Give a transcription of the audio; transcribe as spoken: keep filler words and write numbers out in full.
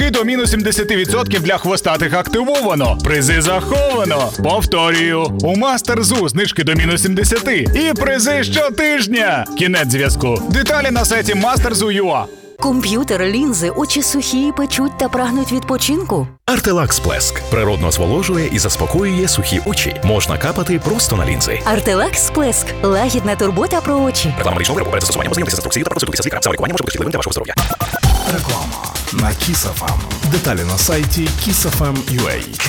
Знижки до мінус сімдесят відсотків для хвостатих активовано. Призи заховано. Повторюю, у Мастерзу знижки до мінус сімдесят і призи щотижня. Кінець зв'язку. Деталі на сайті мастерзу крапка ю а. Комп'ютер, лінзи, очі сухі, печуть та прагнуть відпочинку? Артелакс Сплеск природно зволожує і заспокоює сухі очі. Можна капати просто на лінзи. Артелакс Сплеск – лагідна турбота про очі. Реклама медичного виробу. Перед застосуванням ознайомтеся з інструкцією та проконсультуйтеся з лікарем. За лікування може бути шкідливим для вашого здоров'я. Реклама на Kiss еф ем. Деталі на сайті кіс еф ем крапка ю а.